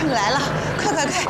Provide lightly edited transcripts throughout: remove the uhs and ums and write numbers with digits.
们来了，快快快！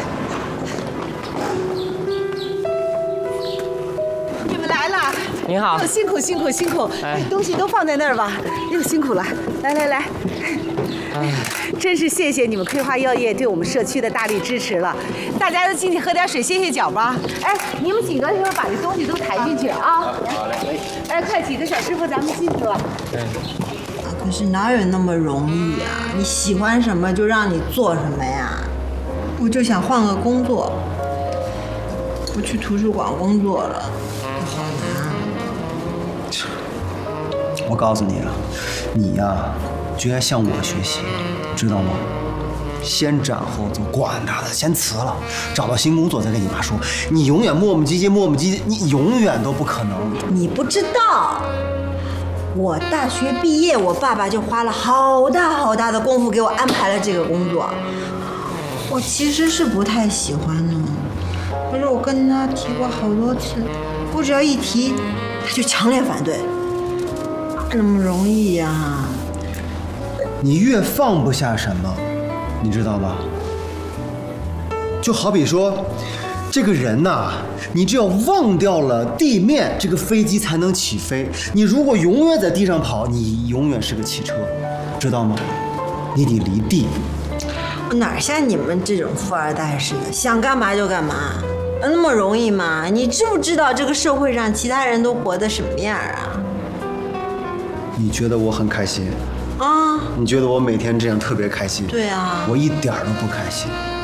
你们来了。 您好。 辛苦辛苦辛苦！哎，东西都放在那儿吧。又辛苦了，来来来。真是谢谢你们葵花药业对我们社区的大力支持了，大家都进去喝点水歇歇脚吧。哎，你们几个一会儿把这东西都抬进去啊。好嘞。哎，快几个小师傅，咱们进去了。 可是哪有那么容易呀？你喜欢什么就让你做什么呀。我就想换个工作，我去图书馆工作了，好难。 我告诉你啊，你呀，就该向我学习，知道吗？先斩后奏，管他的，先辞了，找到新工作再跟你妈说。你永远磨磨唧唧，磨磨唧唧，你永远都不可能。 你不知道，我大学毕业，我爸爸就花了好大好大的功夫给我安排了这个工作。我其实是不太喜欢的，可是我跟他提过好多次，我只要一提，他就强烈反对。哪那么容易呀？ 你越放不下什么，你知道吧？就好比说，这个人呐，你只要忘掉了地面，这个飞机才能起飞。你如果永远在地上跑，你永远是个汽车，知道吗？你得离地。 我哪像你们这种富二代似的，想干嘛就干嘛，那么容易吗？你知不知道这个社会上其他人都活得什么样啊？ 你觉得我很开心？ 啊？ 你觉得我每天这样特别开心？ 对啊。 我一点都不开心。